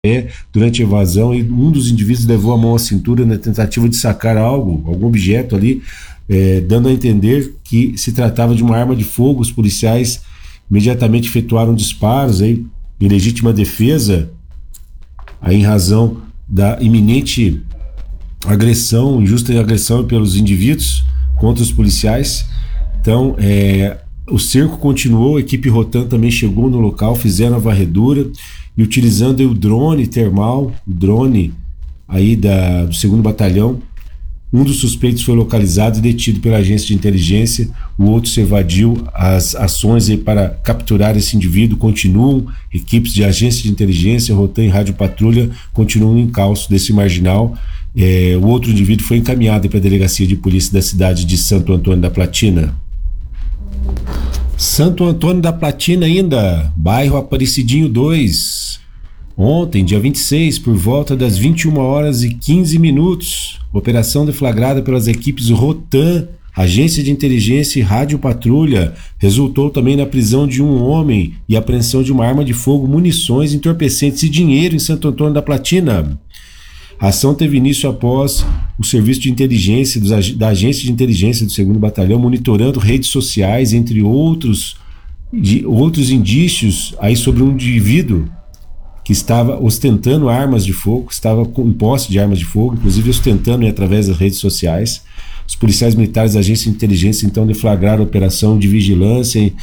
durante a evasão, e um dos indivíduos levou a mão à cintura na tentativa de sacar algum objeto ali, dando a entender que se tratava de uma arma de fogo. Os policiais imediatamente efetuaram disparos aí, em legítima defesa, aí em razão da iminente agressão, injusta agressão pelos indivíduos contra os policiais. Então, o cerco continuou, a equipe Rotan também chegou no local, fizeram a varredura e, utilizando aí o drone termal, o drone aí do 2º Batalhão, um dos suspeitos foi localizado e detido pela agência de inteligência, o outro se evadiu. As ações aí para capturar esse indivíduo continuam, equipes de agência de inteligência, Rotan e Rádio Patrulha continuam no encalço desse marginal. O outro indivíduo foi encaminhado para a delegacia de polícia da cidade de Santo Antônio da Platina. Santo Antônio da Platina ainda, bairro Aparecidinho 2. Ontem, dia 26, por volta das 21h15, operação deflagrada pelas equipes Rotan, Agência de Inteligência e Rádio Patrulha, resultou também na prisão de um homem e apreensão de uma arma de fogo, munições, entorpecentes e dinheiro em Santo Antônio da Platina. A ação teve início após o serviço de inteligência da Agência de Inteligência do 2º Batalhão monitorando redes sociais, entre outros indícios aí sobre um indivíduo que estava ostentando armas de fogo, estava com posse de armas de fogo, inclusive ostentando através das redes sociais. Os policiais militares da Agência de Inteligência então deflagraram a operação de vigilância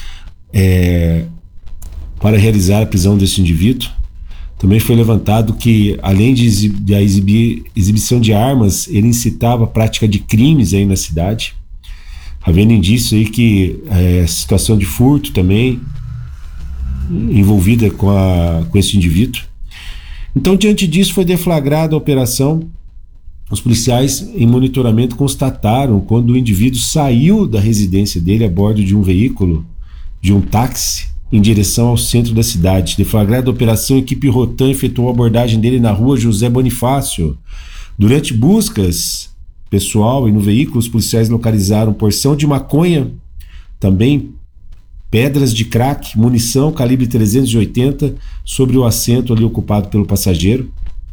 para realizar a prisão desse indivíduo. Também foi levantado que, além de exibição de armas, ele incitava a prática de crimes aí na cidade, havendo indício aí que a situação de furto também envolvida com esse indivíduo. Então, diante disso, foi deflagrada a operação. Os policiais, em monitoramento, constataram quando o indivíduo saiu da residência dele a bordo de um veículo, de um táxi, em direção ao centro da cidade. Deflagrada a operação, a equipe Rotan efetuou a abordagem dele na rua José Bonifácio. Durante buscas pessoal e no veículo, os policiais localizaram porção de maconha, também pedras de crack, munição calibre 380 sobre o assento ali ocupado pelo passageiro.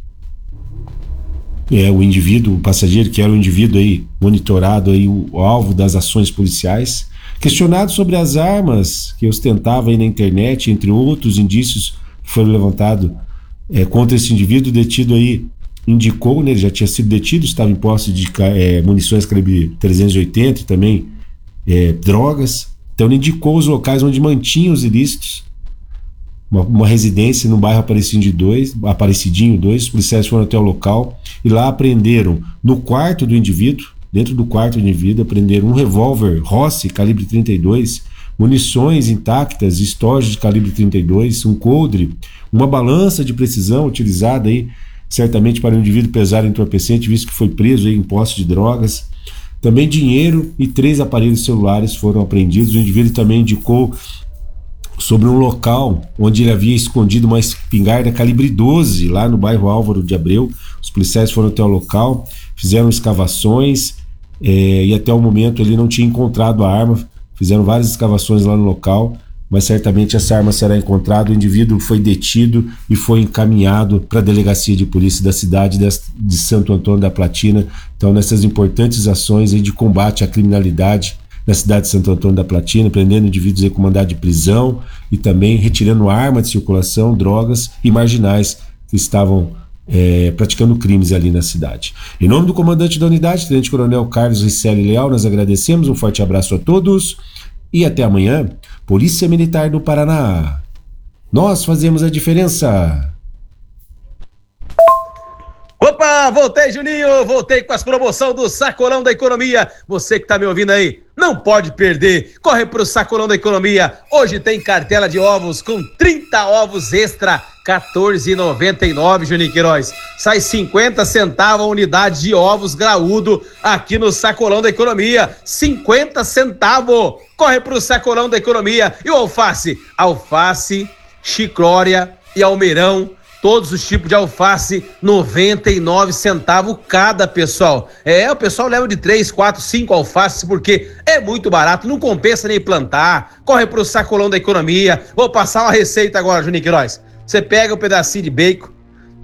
O passageiro que era o indivíduo aí monitorado, aí, o alvo das ações policiais. Questionado sobre as armas que ostentava aí na internet, entre outros indícios que foram levantados contra esse indivíduo, detido aí indicou, né, ele já tinha sido detido, estava em posse de munições calibre 380 e também drogas. Então ele indicou os locais onde mantinha os ilícitos, uma residência no bairro Aparecidinho 2. Os policiais foram até o local e lá apreenderam no quarto do indivíduo, dentro do quarto do indivíduo, apreenderam um revólver Rossi calibre 32, munições intactas, estojos de calibre 32, um coldre, uma balança de precisão utilizada aí certamente para o indivíduo pesar entorpecente, visto que foi preso aí em posse de drogas. Também dinheiro e 3 aparelhos celulares foram apreendidos. O indivíduo também indicou sobre um local onde ele havia escondido uma espingarda calibre 12 lá no bairro Álvaro de Abreu. Os policiais foram até o local, fizeram escavações e até o momento ele não tinha encontrado a arma. Fizeram várias escavações lá no local, mas certamente essa arma será encontrada. O indivíduo foi detido e foi encaminhado para a delegacia de polícia da cidade de Santo Antônio da Platina. Então, nessas importantes ações aí de combate à criminalidade na cidade de Santo Antônio da Platina, prendendo indivíduos aí com mandado de prisão e também retirando arma de circulação, drogas e marginais que estavam praticando crimes ali na cidade. Em nome do comandante da unidade, Tenente Coronel Carlos Ricelli Leal, nós agradecemos, um forte abraço a todos e até amanhã. Polícia Militar do Paraná, nós fazemos a diferença. Opa, voltei, Juninho, voltei com as promoções do Sacolão da Economia. Você que tá me ouvindo aí, não pode perder, corre pro Sacolão da Economia. Hoje tem cartela de ovos com 30 ovos extra, R$14,99, Juninho Queiroz. Sai 50 centavos a unidade de ovos graúdo aqui no Sacolão da Economia, 50 centavos. Corre pro Sacolão da Economia. E o alface, chicória e almeirão, todos os tipos de alface, 99 centavos cada, pessoal. O pessoal leva de 3, 4, 5 alfaces porque é muito barato, não compensa nem plantar. Corre pro Sacolão da Economia. Vou passar uma receita agora, Juninho Queiroz. Você pega um pedacinho de bacon,